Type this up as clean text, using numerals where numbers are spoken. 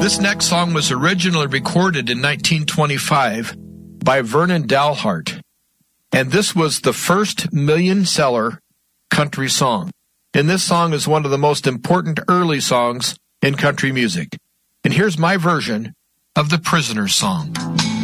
This next song was originally recorded in 1925 by Vernon Dalhart, and this was the first million-seller country song. And this song is one of the most important early songs in country music. And here's my version of the Prisoner's Song.